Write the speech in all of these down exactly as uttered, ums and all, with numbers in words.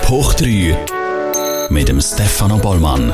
Hoch drei mit dem Stefano Bollmann.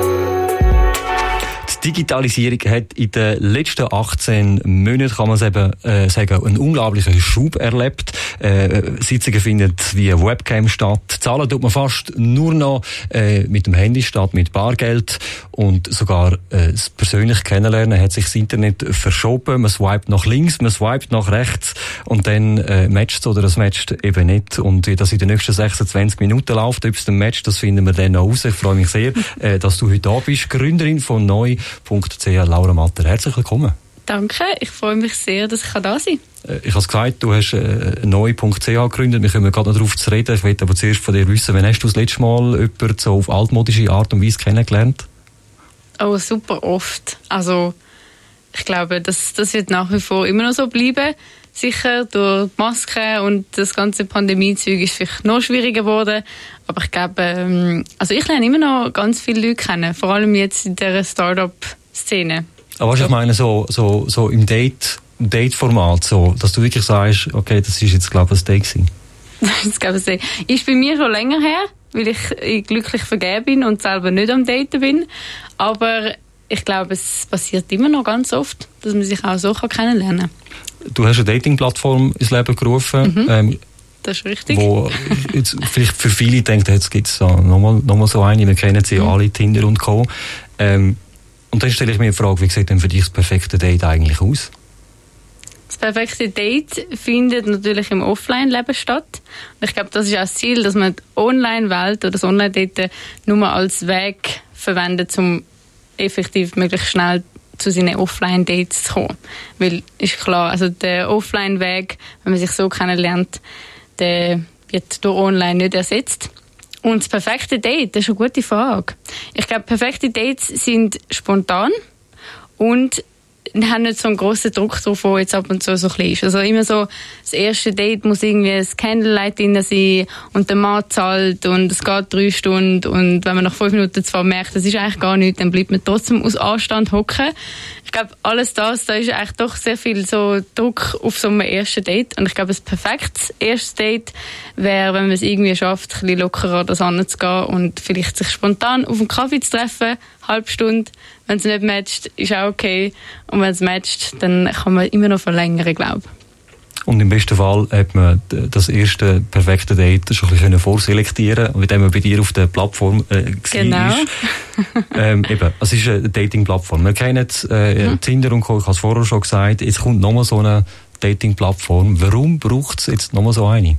Die Digitalisierung hat in den letzten achtzehn Monaten, kann man es eben äh, sagen, einen unglaublichen Schub erlebt. Äh, Sitzungen finden via Webcam statt. Zahlen tut man fast nur noch äh, mit dem Handy statt mit Bargeld. Und sogar äh, das persönliche Kennenlernen hat sich das Internet verschoben. Man swipet nach links, man swipet nach rechts und dann äh, matcht es oder das matcht eben nicht. Und wie das in den nächsten sechsundzwanzig Minuten läuft, ob es dann matcht, das finden wir dann noch raus. Ich freue mich sehr, äh, dass du heute da bist. Gründerin von neu punkt c h, Laura Matter. Herzlich willkommen. Danke, ich freue mich sehr, dass ich da sein kann. Ich habe es gesagt, du hast äh, neu punkt c h gegründet. Wir kommen gerade noch darauf zu reden. Ich möchte aber zuerst von dir wissen, wann hast du das letzte Mal jemanden so auf altmodische Art und Weise kennengelernt? Oh, super oft. Also, ich glaube, das, das wird nach wie vor immer noch so bleiben. Sicher, durch die Maske und das ganze Pandemie-Zeug ist vielleicht noch schwieriger geworden. Aber ich glaube, ähm, also ich lerne immer noch ganz viele Leute kennen. Vor allem jetzt in dieser Start-up-Szene. Aber was ich meine, so, so, so im Date, Date-Format, so, dass du wirklich sagst, okay, das ist jetzt, glaube ich, ein Date gewesen. Das glaube ich, ist bei mir schon länger her, weil ich glücklich vergeben bin und selber nicht am Daten bin. Aber ich glaube, es passiert immer noch ganz oft, dass man sich auch so kennenlernen kann. Du hast eine Dating-Plattform ins Leben gerufen. Mhm, ähm, das ist richtig. Wo jetzt vielleicht für viele denkt, jetzt gibt es nochmal noch mal so eine, wir kennen sie ja mhm. alle, Tinder und Co. Ähm, und dann stelle ich mir die Frage, wie sieht denn für dich das perfekte Date eigentlich aus? Das perfekte Date findet natürlich im Offline-Leben statt. Und ich glaube, das ist auch das Ziel, dass man die Online-Welt oder das Online-Date nur als Weg verwendet, um effektiv möglichst schnell zu seinen Offline-Dates zu kommen. Weil, ist klar, also der Offline-Weg, wenn man sich so kennenlernt, der wird durch Online nicht ersetzt. Und das perfekte Date, das ist eine gute Frage. Ich glaube, perfekte Dates sind spontan und haben nicht so einen grossen Druck drauf, der jetzt ab und zu so ein bisschen ist. Also immer so, das erste Date muss irgendwie ein Candlelight drin sein und der Mann zahlt und es geht drei Stunden und wenn man nach fünf Minuten zwar merkt, das ist eigentlich gar nichts, dann bleibt man trotzdem aus Anstand hocken. Ich glaube, alles das, da ist eigentlich doch sehr viel so Druck auf so einem ersten Date und ich glaube, ein perfektes erstes Date wäre, wenn man es irgendwie schafft, ein bisschen lockerer das anzugehen und vielleicht sich spontan auf einen Kaffee zu treffen, eine halbe Stunde. Wenn es nicht matcht, ist auch okay. Und wenn es matcht, dann kann man immer noch verlängern, glaube ich. Und im besten Fall hat man das erste perfekte Date schon ein bisschen vorselektieren, indem man bei dir auf der Plattform äh, genau. ist. ähm, eben, es ist eine Dating-Plattform. Wir kennen äh, mhm. Tinder und Co. Ich habe es vorher schon gesagt. Jetzt kommt nochmal so eine Dating-Plattform. Warum braucht es jetzt nochmal so eine?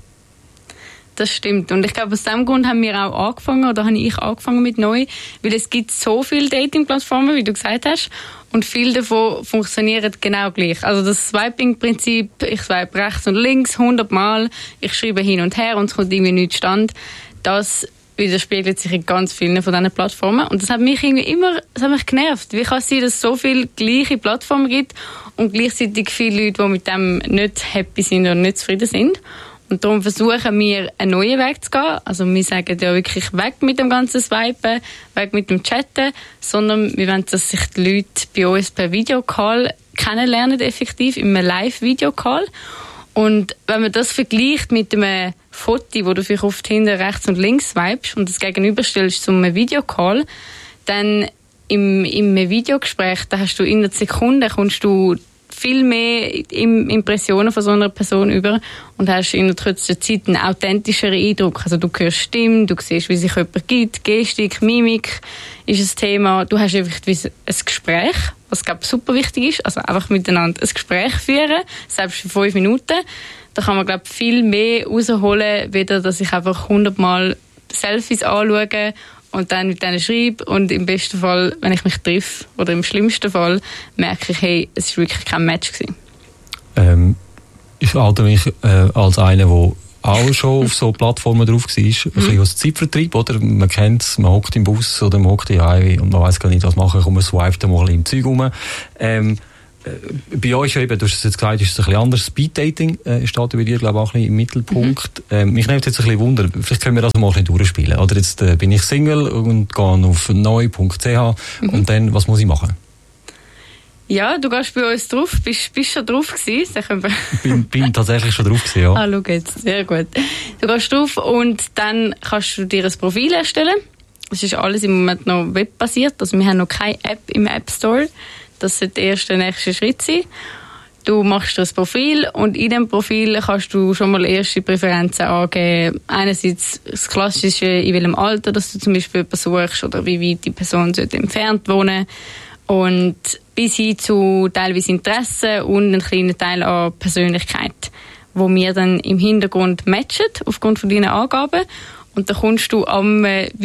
Das stimmt. Und ich glaube, aus diesem Grund haben wir auch angefangen, oder habe ich angefangen mit neu, weil es gibt so viele Dating-Plattformen, wie du gesagt hast, und viele davon funktionieren genau gleich. Also das Swiping-Prinzip, ich swipe rechts und links hundert Mal, ich schreibe hin und her und es kommt irgendwie nichts stand, das widerspiegelt sich in ganz vielen von diesen Plattformen. Und das hat mich irgendwie immer, das hat mich genervt. Wie kann es sein, dass es so viele gleiche Plattformen gibt und gleichzeitig viele Leute, die mit dem nicht happy sind oder nicht zufrieden sind? Und darum versuchen wir, einen neuen Weg zu gehen. Also wir sagen ja wirklich weg mit dem ganzen Swipen, weg mit dem Chatten, sondern wir wollen, dass sich die Leute bei uns per Videocall kennenlernen, effektiv, in einem Live-Videocall. Und wenn man das vergleicht mit einem Foto, wo du vielleicht oft hinten rechts und links swipest und das gegenüberstellst zu einem Videocall, dann im, im Videogespräch, da hast du in einer Sekunde, kommst du viel mehr Impressionen von so einer Person über und hast in der kürzester Zeit einen authentischeren Eindruck. Also du hörst Stimmen, du siehst, wie sich jemand gibt, Gestik, Mimik ist ein Thema. Du hast einfach ein Gespräch, was glaube ich super wichtig ist, also einfach miteinander ein Gespräch führen, selbst für fünf Minuten. Da kann man glaube ich viel mehr rausholen, weder dass ich einfach hundertmal Selfies anschaue und dann mit denen schreibe und im besten Fall, wenn ich mich treffe, oder im schlimmsten Fall, merke ich, hey, es war wirklich kein Match gewesen. Ähm, ich halte mich äh, als einer, der auch schon auf so Plattformen drauf war, ein bisschen als Zeitvertreib, oder? Man kennt es, man hockt im Bus oder man hockt im Highway und man weiss gar nicht, was machen, und man swipet mal ein bisschen im Zeug rum. Ähm, bei euch eben, du hast es jetzt gesagt, ist es ein bisschen anders. Speeddating äh, steht bei dir, glaube ich, auch ein bisschen im Mittelpunkt. Mhm. Ähm, mich nimmt jetzt ein bisschen Wunder, vielleicht können wir das mal ein bisschen durchspielen. Oder jetzt äh, bin ich Single und gehe auf neu punkt c h mhm. und dann, was muss ich machen? Ja, du gehst bei uns drauf. Bist du schon drauf gewesen? Ich bin, bin tatsächlich schon drauf gewesen, ja. Ah, schau jetzt. Sehr gut. Du gehst drauf und dann kannst du dir ein Profil erstellen. Das ist alles im Moment noch webbasiert. Also wir haben noch keine App im App Store. Das sollte der erste nächste Schritt sein. Du machst das Profil und in dem Profil kannst du schon mal erste Präferenzen angeben. Einerseits das Klassische, in welchem Alter dass du zum Beispiel jemanden suchst oder wie weit die Person entfernt wohnen sollte. Und bis hin zu teilweise Interessen und einen kleinen Teil an Persönlichkeit, wo wir dann im Hintergrund matchen, aufgrund von deinen Angaben. Und dann kommst du am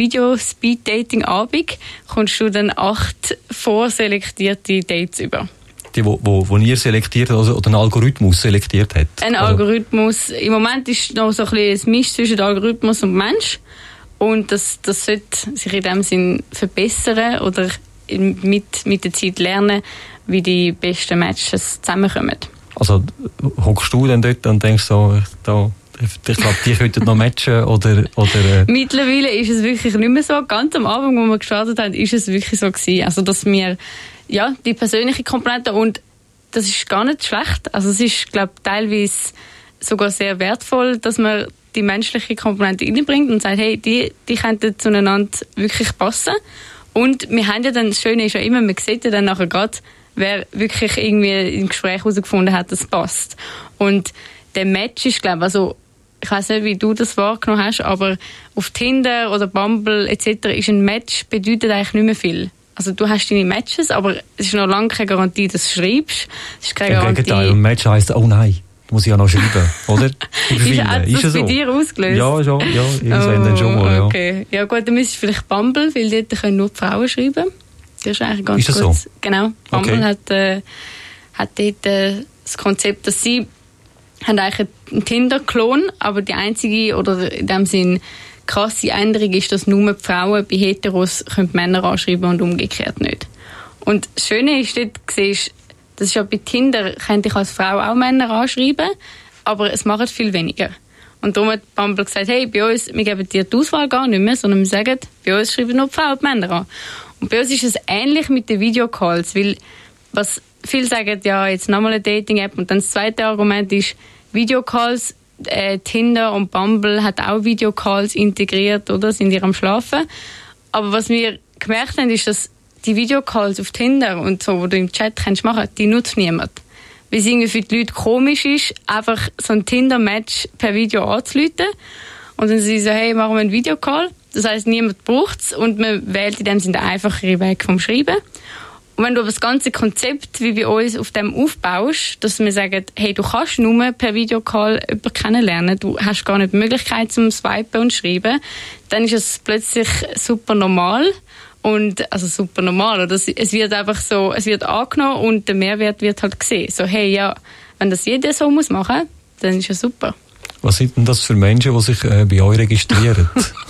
Video-Speed-Dating-Abend kommst du dann acht vorselektierte Dates über. Die, wo, wo, wo ihr selektiert also, oder einen Algorithmus selektiert hat? Ein also. Algorithmus. Im Moment ist noch so ein bisschen ein Misch zwischen Algorithmus und Mensch. Und das, das sollte sich in dem Sinn verbessern oder mit, mit der Zeit lernen, wie die besten Matches zusammenkommen. Also hockst du dann dort und denkst so, da, ich glaube, die könnten noch matchen oder... oder äh. Mittlerweile ist es wirklich nicht mehr so. Ganz am Anfang, wo wir gestartet haben, ist es wirklich so gewesen. Also, dass wir, ja, die persönliche Komponente, und das ist gar nicht schlecht. Also, es ist, glaube ich, teilweise sogar sehr wertvoll, dass man die menschliche Komponente reinbringt und sagt, hey, die, die könnten zueinander wirklich passen. Und wir haben ja dann, das Schöne ist ja immer, man sieht ja dann nachher gerade, wer wirklich irgendwie im Gespräch herausgefunden hat, dass es passt. Und der Match ist, glaube ich, also, ich weiss nicht, wie du das wahrgenommen hast, aber auf Tinder oder Bumble et cetera ist ein Match bedeutet eigentlich nicht mehr viel. Also du hast deine Matches, aber es ist noch lange keine Garantie, dass du schreibst. Es ist keine Im Garantie. Gegenteil, ein Match heisst, oh nein, muss ich ja noch schreiben, oder? ist hat ist das so? Bei dir ausgelöst? Ja, schon, ja, irgendwann oh, dann schon mal, ja. Okay. Ja gut, dann müsstest du vielleicht Bumble, weil dort können nur die Frauen schreiben. Das ist eigentlich ganz ist das gut. So? Genau. Bumble okay. hat, äh, hat dort äh, das Konzept, dass sie haben eigentlich einen Tinder-Klon, aber die einzige oder in dem Sinn krasse Änderung ist, dass nur die Frauen bei Heteros können die Männer anschreiben und umgekehrt nicht. Und das Schöne ist, dort siehst, das ist ja bei Tinder, könnte ich als Frau auch Männer anschreiben, aber es machen viel weniger. Und darum hat Bumble gesagt, hey, bei uns, wir geben dir die Auswahl gar nicht mehr, sondern wir sagen, bei uns schreiben nur die Frauen die Männer an. Und bei uns ist es ähnlich mit den Videocalls, weil was viele sagen, ja, jetzt nochmal eine Dating-App. Und dann das zweite Argument ist, Videocalls, äh, Tinder und Bumble hat auch Videocalls integriert, oder? Sind die am Schlafen. Aber was wir gemerkt haben, ist, dass die Videocalls auf Tinder und so, wo du im Chat kannst machen, die nutzt niemand. Weil es irgendwie für die Leute komisch ist, einfach so ein Tinder-Match per Video anzuleiten. Und dann sie so, hey, machen wir einen Videocall. Das heisst, niemand braucht es und man wählt in dem Sinne den einfacheren Weg vom Schreiben. Und wenn du aber das ganze Konzept, wie bei uns, auf dem aufbaust, dass wir sagen, hey, du kannst nur per Videocall jemanden kennenlernen, du hast gar nicht die Möglichkeit zum Swipen und Schreiben, dann ist es plötzlich super normal. Und, also super normal, oder? Es wird einfach so, es wird angenommen und der Mehrwert wird halt gesehen. So, hey, ja, wenn das jeder so muss machen, dann ist ja super. Was sind denn das für Menschen, die sich äh, bei euch registrieren?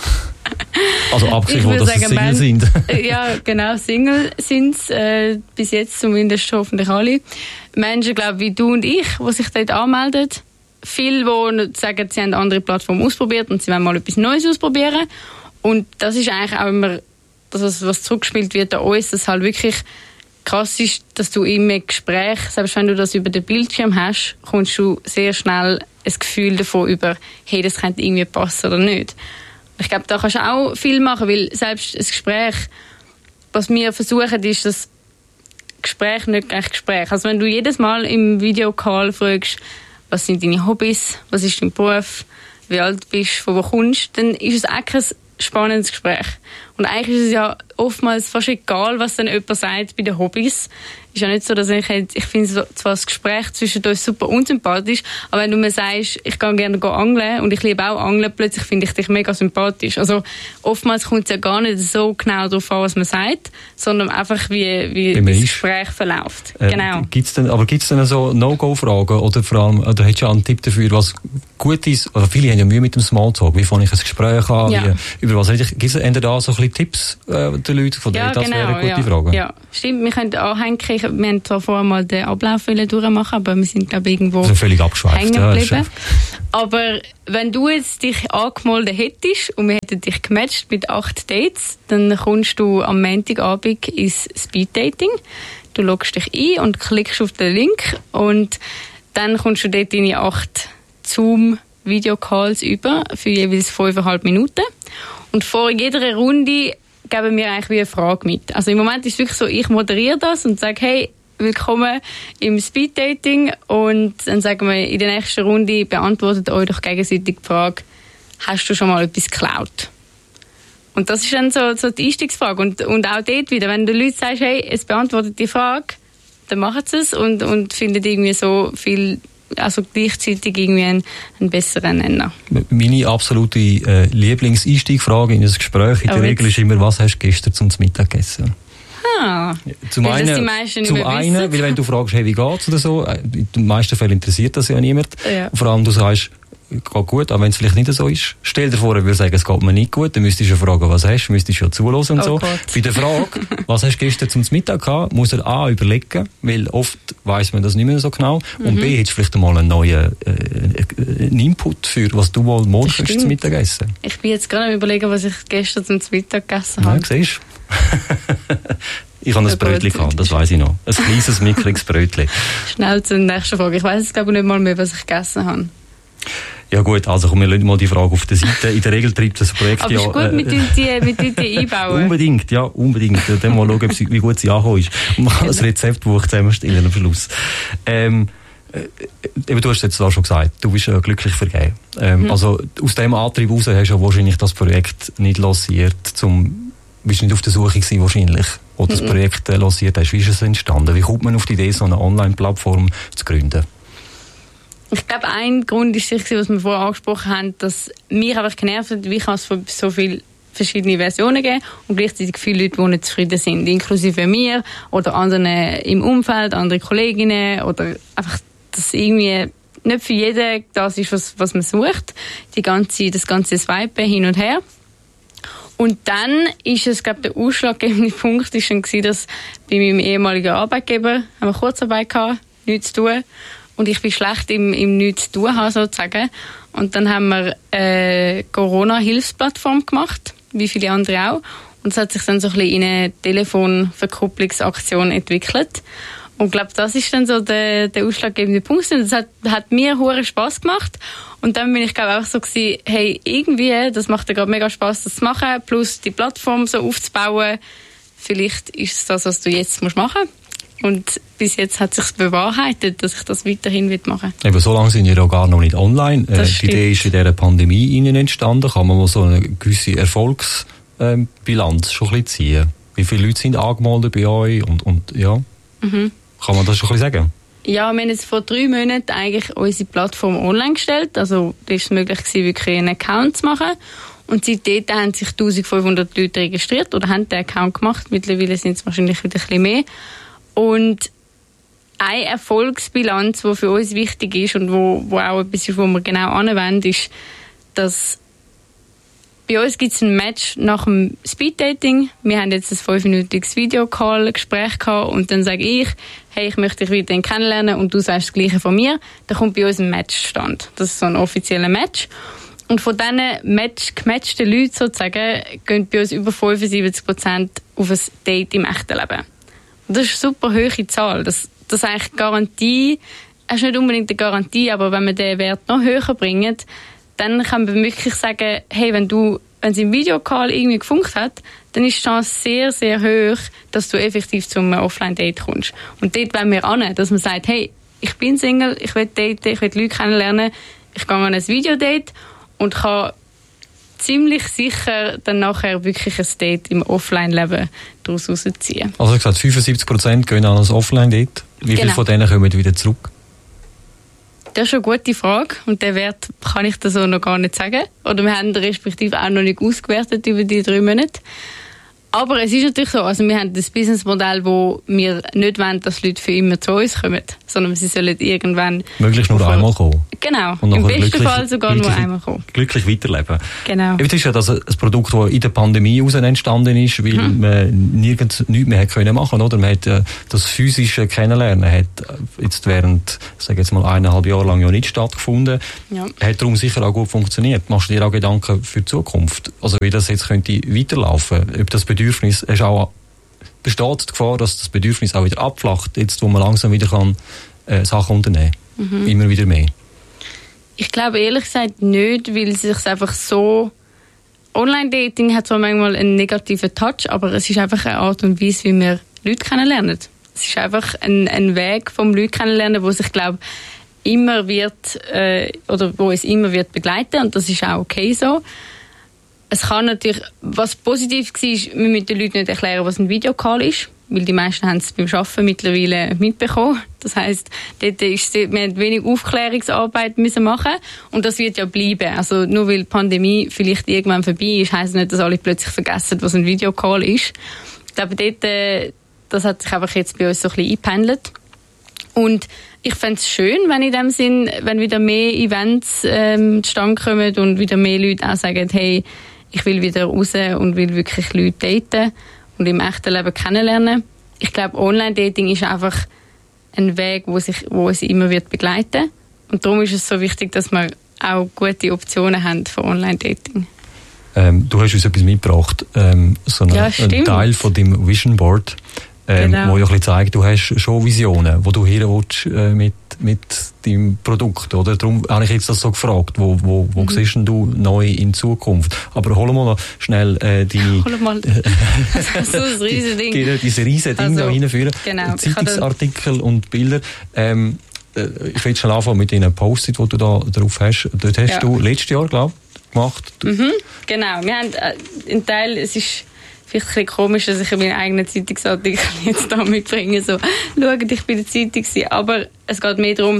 Also abgesehen von, dass sie Single sind. Ja, genau, Single sind es, äh, bis jetzt zumindest hoffentlich alle. Menschen, glaube wie du und ich, die sich dort anmelden. Viele, die sagen, sie haben andere Plattformen ausprobiert und sie wollen mal etwas Neues ausprobieren. Und das ist eigentlich auch immer das, was zurückgespielt wird an uns, dass halt wirklich krass ist, dass du im Gespräch, selbst wenn du das über den Bildschirm hast, kommst du sehr schnell ein Gefühl davon über, hey, das könnte irgendwie passen oder nicht. Ich glaube, da kannst du auch viel machen, weil selbst ein Gespräch, was wir versuchen, ist das Gespräch nicht gleich Gespräch. Also wenn du jedes Mal im Videocall fragst, was sind deine Hobbys, was ist dein Beruf, wie alt bist du, von wo kommst, dann ist es auch kein spannendes Gespräch. Und eigentlich ist es ja oftmals fast egal, was dann jemand sagt bei den Hobbys. Ist ja nicht so, dass ich, ich finde zwar das Gespräch zwischen uns super unsympathisch, aber wenn du mir sagst, ich gehe gerne angeln und ich liebe auch Angeln, plötzlich finde ich dich mega sympathisch. Also oftmals kommt es ja gar nicht so genau darauf an, was man sagt, sondern einfach wie, wie, wie das Gespräch verläuft. Äh, genau. Gibt's denn, aber gibt es denn so No-Go-Fragen oder vor allem, oder hättest du einen Tipp dafür, was gut ist? Also viele haben ja Mühe mit dem Smalltalk. Wie fange ich ein Gespräch an? Ja. Wie, über was rede ich? Gibt es da so ein bisschen Tipps äh, den Leuten? Von ja, das genau, wäre eine gute ja. Frage. Ja, stimmt. Wir können anhängen. Wir haben zwar vorher mal den Ablauf durchmachen, aber wir sind, glaube ich, irgendwo also völlig abgeschweift, hängen geblieben. Ja, aber wenn du jetzt dich angemeldet hättest und wir hätten dich gematcht mit acht Dates, dann kommst du am Montagabend ins Speeddating. Du loggst dich ein und klickst auf den Link und dann kommst du dort deine acht Zoom-Videocalls über für jeweils fünfeinhalb Minuten. Und vor jeder Runde geben wir eigentlich wie eine Frage mit. Also im Moment ist es wirklich so, ich moderiere das und sage, hey, willkommen im Speeddating, und dann sagen wir, in der nächsten Runde beantwortet euch doch gegenseitig die Frage, hast du schon mal etwas geklaut? Und das ist dann so, so die Einstiegsfrage. Und, und auch dort wieder, wenn du den Leuten sagst, hey, es beantwortet die Frage, dann machen sie es und, und finden irgendwie so viel, also gleichzeitig irgendwie einen, einen besseren Nenner. Meine absolute äh, Lieblingseinstiegfrage in ein Gespräch in der oh, Regel ist immer, was hast du gestern zum Mittag gegessen? Ah, zum weil einen, das die meisten nicht zum mehr einen, wissen. weil wenn du fragst, hey, wie geht's oder so, in den meisten Fällen interessiert das ja niemand. Ja. Vor allem, du sagst, geht gut, auch wenn es vielleicht nicht so ist. Stell dir vor, er würde sagen, es geht mir nicht gut, dann müsstest du ja fragen, was hast du, müsstest du ja zuhören und oh so. Gott. Bei der Frage, was hast du gestern zum Mittag gehabt, muss er A, überlegen, weil oft weiss man das nicht mehr so genau, mhm. und B, hättest du vielleicht einmal einen neuen äh, einen Input für, was du wohl morgen zum Mittag essen. Ich bin jetzt gerade am überlegen, was ich gestern zum Mittag gegessen habe. Ja, siehst du? Ich habe ein Brötchen gehabt, das weiss ich noch. Ein kleines, mickriges Brötchen. Schnell zur nächsten Frage. Ich weiss jetzt glaube ich nicht mal mehr, was ich gegessen habe. Ja gut, also komm, wir lassen mal die Frage auf der Seite. In der Regel treibt das Projekt aber ja... Aber ist gut, mit äh, die, mit die einbauen. Unbedingt, ja, unbedingt. Dann mal schauen, wie gut sie angekommen ist. Und man kann das Rezeptbuch zusammenstellen am Schluss. Ähm, äh, du hast jetzt da schon gesagt, du bist äh, glücklich vergeben. Ähm, mhm. Also aus dem Antrieb heraus hast du wahrscheinlich das Projekt nicht lanciert, zum... Du bist nicht auf der Suche gewesen, wahrscheinlich, wo du das Projekt äh, lanciert hast. Wie ist es entstanden? Wie kommt man auf die Idee, so eine Online-Plattform zu gründen? Ich glaube, ein Grund ist sicher, was wir vorher angesprochen haben, dass mich einfach genervt hat, wie kann es so viele verschiedene Versionen geben und gleichzeitig viele Leute, die nicht zufrieden sind, inklusive mir oder anderen im Umfeld, andere Kolleginnen, oder einfach, dass irgendwie nicht für jeden das ist, was, was man sucht, die ganze, das ganze Swipen hin und her. Und dann ist es, glaube ich, der ausschlaggebende Punkt ist dann gewesen, dass bei meinem ehemaligen Arbeitgeber haben wir Kurzarbeit gehabt, nichts zu tun. Und ich bin schlecht im, im nichts zu tun haben, sozusagen. Und dann haben wir eine Corona-Hilfsplattform gemacht, wie viele andere auch. Und es hat sich dann so ein bisschen in eine Telefonverkupplungsaktion entwickelt. Und ich glaube, das ist dann so der, der ausschlaggebende Punkt. Und das hat, hat mir hure Spass gemacht. Und dann bin ich, glaube ich, auch so gewesen, hey, irgendwie, das macht dir gerade mega Spass, das zu machen, plus die Plattform so aufzubauen. Vielleicht ist es das, was du jetzt machen musst. Und bis jetzt hat es sich bewahrheitet, dass ich das weiterhin machen will. Eben, so lange sind wir ja gar noch nicht online. Äh, die Idee ist in dieser Pandemie Ihnen entstanden. Kann man mal so eine gewisse Erfolgsbilanz schon ein bisschen ziehen? Wie viele Leute sind angemeldet bei euch? Und, und, ja. Mhm. Kann man das schon ein bisschen sagen? Ja, wir haben jetzt vor drei Monaten eigentlich unsere Plattform online gestellt. Also, da war es möglich gewesen, wirklich einen Account zu machen. Und seitdem haben sich eintausendfünfhundert Leute registriert oder haben den Account gemacht. Mittlerweile sind es wahrscheinlich wieder ein bisschen mehr. Und eine Erfolgsbilanz, die für uns wichtig ist und wo, wo auch etwas ist, wo wir genau anwenden, ist, dass bei uns gibt es ein Match nach dem Speeddating. Wir haben jetzt ein fünfminütiges Videocall-Gespräch gehabt und dann sage ich, hey, ich möchte dich weiterhin kennenlernen und du sagst das Gleiche von mir. Dann kommt bei uns ein Match zustande. Das ist so ein offizieller Match. Und von diesen Match, gematchten Leuten sozusagen gehen bei uns über fünfundsiebzig Prozent auf ein Date im echten Leben. Und das ist eine super hohe Zahl. Das, das ist eigentlich Garantie, es ist nicht unbedingt eine Garantie, aber wenn wir den Wert noch höher bringen, dann kann man wirklich sagen, hey, wenn du, wenn es im Videocall irgendwie gefunkt hat, dann ist die Chance sehr, sehr hoch, dass du effektiv zum Offline-Date kommst. Und dort wollen wir an, dass man sagt, hey, ich bin Single, ich will daten, ich will Leute kennenlernen, ich gehe an ein Videodate und kann ziemlich sicher dann nachher wirklich ein Date im Offline-Leben daraus rausziehen. Also wie gesagt, fünfundsiebzig Prozent gehen an ein Offline-Date. Wie genau. Viele von denen kommen wieder zurück? Das ist eine gute Frage und den Wert kann ich da so noch gar nicht sagen. Oder wir haben den respektive auch noch nicht ausgewertet über die drei Monate. Aber es ist natürlich so, also wir haben das Businessmodell, wo wir nicht wollen, dass Leute für immer zu uns kommen, sondern sie sollen irgendwann... Möglichst nur einmal kommen. Genau, im besten Fall sogar nur einmal kommen. Glücklich weiterleben. Genau. Es ist ja das ein Produkt, das in der Pandemie heraus entstanden ist, weil mhm. man nirgends nichts mehr können machen, oder? Man hat äh, das physische Kennenlernen hat jetzt während, ich sage jetzt mal eineinhalb Jahre lang ja nicht stattgefunden. Ja. Hat darum sicher auch gut funktioniert. Machst du dir auch Gedanken für die Zukunft? Also wie das jetzt könnte weiterlaufen? Ob das Bedürfnis, hast auch besteht die Gefahr, dass das Bedürfnis auch wieder abflacht, jetzt wo man langsam wieder kann, äh, Sachen unternehmen kann. Mhm. Immer wieder mehr. Ich glaube ehrlich gesagt nicht, weil es sich einfach so... Online-Dating hat zwar manchmal einen negativen Touch, aber es ist einfach eine Art und Weise, wie wir Leute kennenlernen. Es ist einfach ein, ein Weg vom Leute kennenlernen, wo sich, glaube immer wird, äh, oder wo es immer wird begleiten, und das ist auch okay so. Es kann natürlich, was positiv war, ist, wir müssen den Leuten nicht erklären, was ein Videocall ist, weil die meisten haben es beim Arbeiten mittlerweile mitbekommen. Das heisst, dort ist, wir haben wenig Aufklärungsarbeit müssen machen, und das wird ja bleiben. Also nur weil die Pandemie vielleicht irgendwann vorbei ist, heisst nicht, dass alle plötzlich vergessen, was ein Videocall ist. Ich glaube, dort, äh, das hat sich einfach jetzt bei uns so ein bisschen eingependelt. Und ich fände es schön, wenn in dem Sinn, wenn wieder mehr Events ähm, zustande kommen und wieder mehr Leute auch sagen, hey, ich will wieder raus und will wirklich Leute daten und im echten Leben kennenlernen. Ich glaube, Online-Dating ist einfach ein Weg, wo sich, wo es immer wird begleiten. Und darum ist es so wichtig, dass wir auch gute Optionen haben für Online-Dating. Ähm, du hast uns etwas mitgebracht, ähm, so eine, ja, ein Teil von deinem Vision Board, ähm, genau. wo ja ein bisschen zeigt, du hast schon Visionen, wo du hin willst äh, mit, mit deinem Produkt, oder? Darum habe ich jetzt das so gefragt, wo, wo, wo mhm. siehst du neu in Zukunft? Aber hol mal noch schnell äh, deine... Hol mal das so ein riesen Ding. Die, diese riesen Ding also, da reinführen. Genau. Zeitungsartikel und Bilder. Ähm, ich will schon anfangen mit den Post-it, die du da drauf hast. Dort hast ja. du letztes Jahr, glaube ich, gemacht. Mhm, genau. Wir haben äh, einen Teil, es ist vielleicht ein bisschen komisch, dass ich meinen eigenen Zeitungsartikel jetzt da mitbringe. So, schau, ich bin in der Zeitung gewesen. Aber es geht mehr darum,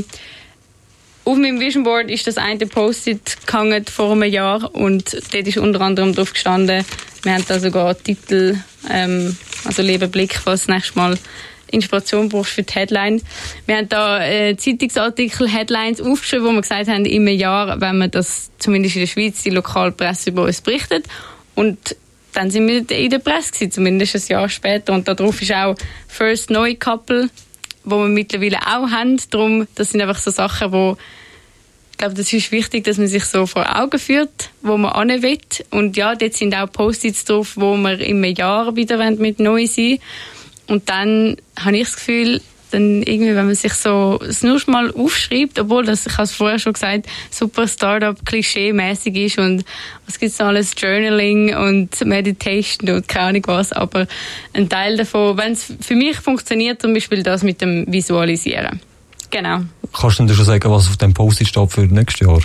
auf meinem Vision Board ist das eine Post-it gehangen vor einem Jahr, und dort ist unter anderem drauf gestanden, wir haben da sogar Titel, ähm, also «Lieber Blick», falls du das nächste Mal Inspiration brauchst für die Headline. Wir haben da äh, Zeitungsartikel, Headlines aufgeschrieben, wo wir gesagt haben, im Jahr, wenn man das zumindest in der Schweiz, die Lokalpresse über uns berichtet. Und dann sind wir in der Presse gewesen, zumindest ein Jahr später. Und darauf ist auch «First Neu Couple», wo wir mittlerweile auch haben. Darum, das sind einfach so Sachen, wo ich glaube, das ist wichtig, dass man sich so vor Augen führt, wo man hin will. Und ja, dort sind auch Post-its drauf, wo wir im Jahr wieder mit neu sein. Und dann habe ich das Gefühl, dann irgendwie, wenn man sich so es nur mal aufschreibt, obwohl das, ich habe es vorher schon gesagt, super Startup-Klischee-mäßig ist und was gibt es noch alles, Journaling und Meditation und keine Ahnung was, aber ein Teil davon, wenn es für mich funktioniert, zum Beispiel das mit dem Visualisieren. Genau. Kannst du denn schon sagen, was auf dem Post-it steht für nächstes Jahr?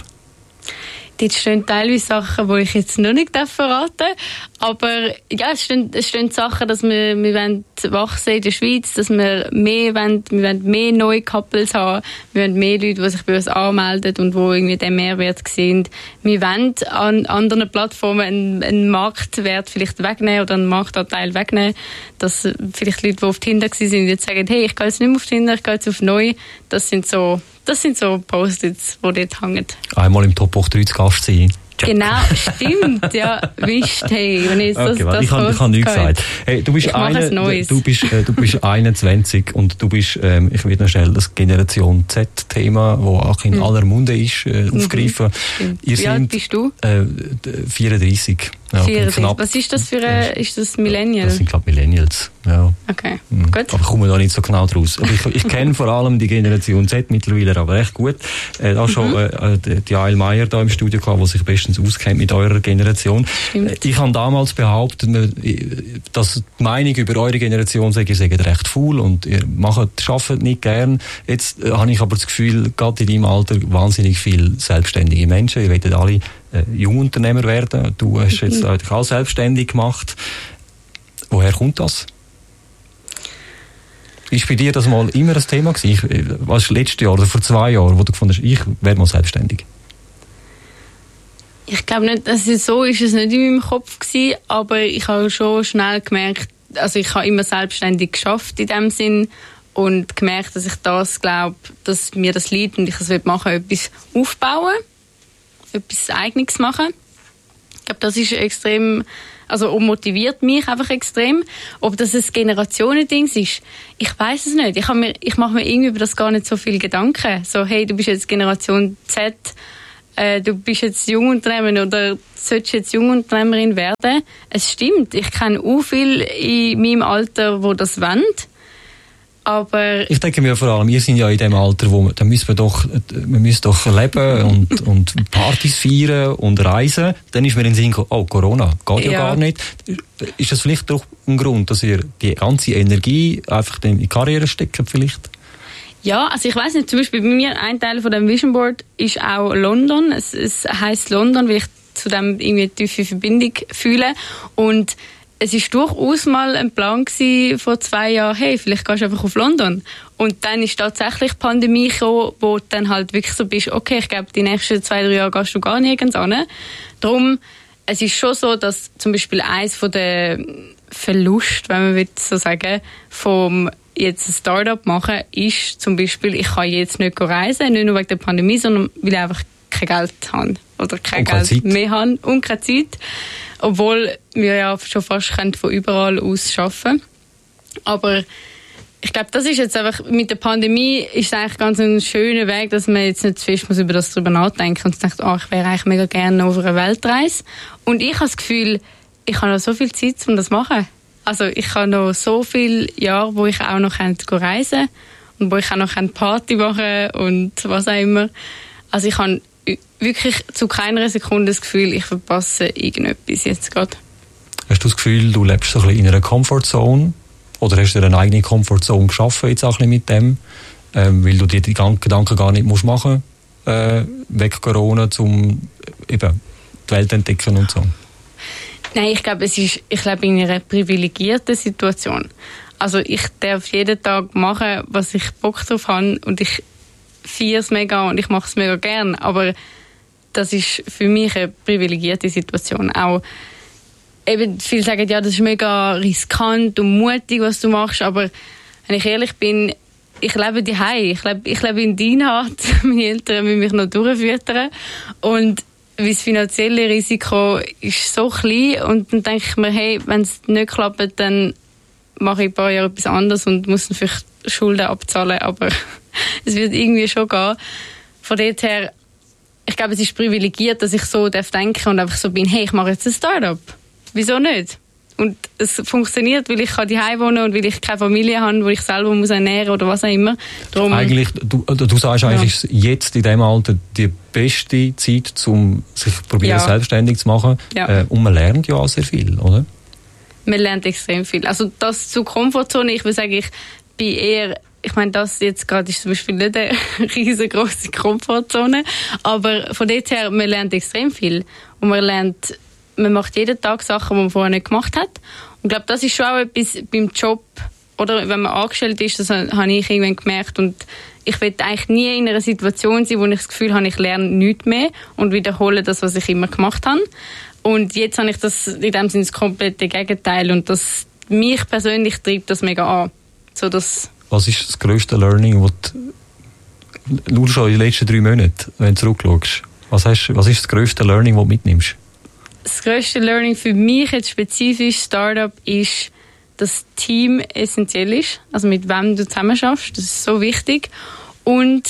Dort stehen teilweise Sachen, die ich jetzt noch nicht verraten darf. Aber ja, es stehen, es stehen Sachen, dass wir, wir wollen wachsen in der Schweiz, dass wir mehr wollen, wir wollen mehr neue Couples haben, wir wollen mehr Leute, die sich bei uns anmelden und die irgendwie den Mehrwert sehen. Wir wollen an anderen Plattformen einen, einen Marktwert vielleicht wegnehmen oder einen Marktanteil wegnehmen, dass vielleicht Leute, die auf Tinder waren, jetzt sagen, hey, ich gehe jetzt nicht mehr auf Tinder, ich gehe jetzt auf neu. Das sind so Das sind so Post-its, die dort hängen. Einmal im Top hoch drei zu Gast sein. Genau, stimmt, ja, wisst, hey, wenn ich das, okay, das ich habe hab nichts gesagt. Hey, du bist ich eine, du bist, äh, du bist einundzwanzig und du bist, ähm, ich will noch schnell das Generation Z-Thema, das auch in mhm. aller Munde ist, äh, aufgreifen. Mhm. Wie alt bist du? Äh, vierunddreißig. Ja, vierunddreißig. Was ist das für ein, ist das Millennial? Das sind, glaube ich, Millennials. Ja. Okay, mhm. gut. Aber ich komme da nicht so genau draus. Aber ich, ich kenne vor allem die Generation Z mittlerweile aber recht gut. Äh, da mhm. schon äh, die Ail Meyer da im Studio gehabt, die sich bestens auskennt mit eurer Generation. Stimmt. Ich habe damals behauptet, dass die Meinung über eure Generation sei, ihr seid recht faul und ihr macht, arbeitet nicht gern. Jetzt äh, habe ich aber das Gefühl, gerade in deinem Alter wahnsinnig viele selbstständige Menschen. Ihr wollt alle äh, Jungunternehmer werden. Du hast jetzt mhm. auch selbstständig gemacht. Woher kommt das? Ist bei dir das mal immer ein Thema gewesen? Ich, was ist letztes Jahr oder vor zwei Jahren, wo du gefunden hast, ich werde mal selbstständig? Ich glaube nicht, dass es so ist es nicht in meinem Kopf gewesen, aber ich habe schon schnell gemerkt, also ich habe immer selbstständig geschafft in dem Sinn und gemerkt, dass ich das glaube, dass mir das liegt und ich es machen will, etwas aufbauen, etwas Eigenes machen. Ich glaube, das ist extrem, also motiviert mich einfach extrem. Ob das ein Generationending ist, ich weiß es nicht. Ich, mir, ich mache mir irgendwie über das gar nicht so viel Gedanken. So, hey, du bist jetzt Generation Z, äh, du bist jetzt Jungunternehmerin oder solltest jetzt Jungunternehmerin werden. Es stimmt, ich kenne auch viele in meinem Alter, die das wollen. Aber ich denke mir vor allem, wir sind ja in dem Alter, wo wir, da müssen wir doch, wir müssen doch leben und, und Partys feiern und reisen. Dann ist mir in den Sinn gekommen, oh, Corona, geht ja, ja gar nicht. Ist das vielleicht doch ein Grund, dass ihr die ganze Energie einfach in die Karriere steckt vielleicht? Ja, also ich weiss nicht, zum Beispiel bei mir, ein Teil von dem Vision Board ist auch London. Es, es heisst London, weil ich zu dem irgendwie eine tiefe Verbindung fühle. Und es war durchaus mal ein Plan gewesen, vor zwei Jahren, hey, vielleicht gehst du einfach auf London. Und dann ist tatsächlich die Pandemie gekommen, wo du dann halt wirklich so bist, okay, ich glaube, die nächsten zwei, drei Jahre gehst du gar nirgends hin. Darum, es ist schon so, dass zum Beispiel eins von den Verlust, wenn man so sagen, vom jetzt ein Start-up machen, ist zum Beispiel, ich kann jetzt nicht reisen, nicht nur wegen der Pandemie, sondern weil ich einfach kein Geld habe. Oder kein Geld Zeit. mehr habe und keine Zeit. Obwohl wir ja schon fast von überall aus arbeiten. Aber ich glaube, das ist jetzt einfach, mit der Pandemie ist es eigentlich ganz ein schöner Weg, dass man jetzt nicht zu fest muss über das drüber nachdenken und denkt, oh, ich wäre eigentlich mega gerne auf einer Weltreise. Und ich habe das Gefühl, ich habe noch so viel Zeit, um das zu machen. Also ich habe noch so viele Jahre, wo ich auch noch reisen kann und wo ich auch noch Party machen kann und was auch immer. Also ich habe wirklich zu keiner Sekunde das Gefühl, ich verpasse irgendetwas jetzt gerade. Hast du das Gefühl, du lebst so ein bisschen in einer Comfortzone? Oder hast du dir eine eigene Comfortzone geschaffen jetzt auch ein bisschen mit dem? Ähm, weil du dir die Gedanken gar nicht musst machen äh, weg Corona, um eben die Welt entdecken und so? Nein, ich glaube, es ist, ich lebe in einer privilegierten Situation. Also ich darf jeden Tag machen, was ich Bock drauf habe und ich feiere es mega und ich mache es mega gern. Aber das ist für mich eine privilegierte Situation. Auch eben, viele sagen, ja, das ist mega riskant und mutig, was du machst, aber wenn ich ehrlich bin, ich lebe daheim. Ich lebe, ich lebe in Dienhardt. Meine Eltern müssen mich noch durchfüttern. Und das finanzielle Risiko ist so klein und dann denke ich mir, hey, wenn es nicht klappt, dann mache ich ein paar Jahre etwas anderes und muss dann vielleicht Schulden abzahlen, aber es wird irgendwie schon gehen. Von dort her, ich glaube, es ist privilegiert, dass ich so darf denken und einfach so bin, hey, ich mache jetzt ein Start-up. Wieso nicht? Und es funktioniert, weil ich daheim wohnen und weil ich keine Familie habe, wo ich selber muss ernähren oder was auch immer. Darum, eigentlich, du, du sagst ja. eigentlich, ist jetzt in diesem Alter die beste Zeit, um sich probieren, ja. selbstständig zu machen. Ja. Äh, und man lernt ja auch sehr viel, oder? Man lernt extrem viel. Also das zur Komfortzone, ich würde sagen, ich bin eher, ich meine, das jetzt gerade ist zum Beispiel nicht eine riesengroße Komfortzone, aber von dort her, man lernt extrem viel. Und man lernt, man macht jeden Tag Sachen, die man vorher nicht gemacht hat. Und ich glaube, das ist schon auch etwas beim Job, oder wenn man angestellt ist, das habe ich irgendwann gemerkt. Und ich will eigentlich nie in einer Situation sein, wo ich das Gefühl habe, ich lerne nichts mehr und wiederhole das, was ich immer gemacht habe. Und jetzt habe ich das in dem Sinne das komplette Gegenteil. Und das, mich persönlich treibt das mega an. So, dass was ist das grösste Learning, das du nur schon in den letzten drei Monaten, wenn du zurückschaust? Was, hast, was ist das grösste Learning, das du mitnimmst? Das grösste Learning für mich jetzt spezifisch Startup ist, dass Team essentiell ist. Also mit wem du zusammen schaffst, das ist so wichtig. Und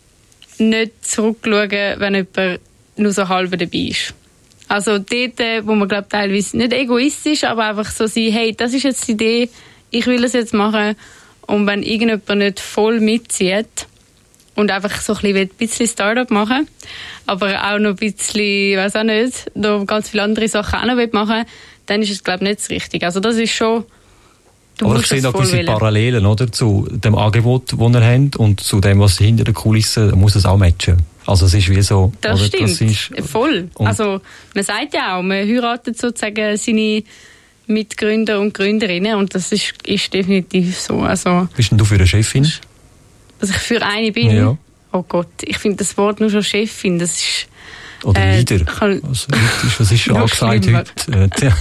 nicht zurückschauen, wenn jemand nur so halb dabei ist. Also dort, wo man glaub, teilweise nicht egoistisch, aber einfach so sein, hey, das ist jetzt die Idee, ich will das jetzt machen. Und wenn irgendjemand nicht voll mitzieht und einfach so ein bisschen Startup machen, aber auch noch ein bisschen, weiß auch nicht, noch ganz viele andere Sachen auch noch machen, dann ist es, glaube ich, nicht das Richtige. Also das ist schon, du aber musst ich sehe das noch gewisse wollen. Parallelen, oder, zu dem Angebot, das ihr habt und zu dem, was hinter den Kulissen, da muss es auch matchen. Also es ist wie so... Das oder, stimmt, das ist, voll. Also man sagt ja auch, man heiratet sozusagen seine Mitgründer und Gründerinnen und das ist, ist definitiv so. Also, bist denn du für eine Chefin? Dass ich für eine bin? Ja. Oh Gott, ich finde das Wort nur schon Chefin, das ist... Oder äh, Leader. Kann, was, was ist schon angesagt heute?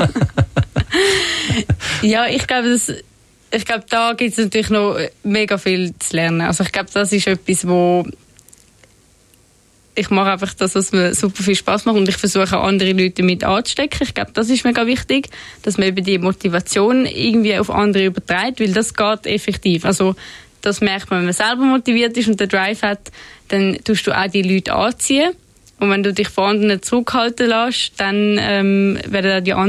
Ja, ich glaube, das, ich glaube, da gibt es natürlich noch mega viel zu lernen. Also ich glaube, das ist etwas, wo ich mache einfach das, was mir super viel Spaß macht und ich versuche auch andere Leute mit anzustecken. Ich glaube, das ist mega wichtig, dass man eben die Motivation irgendwie auf andere überträgt, weil das geht effektiv. Also das merkt man, wenn man selber motiviert ist und den Drive hat, dann tust du auch die Leute anziehen Und wenn du dich von anderen zurückhalten lässt, dann ähm, werden auch die anderen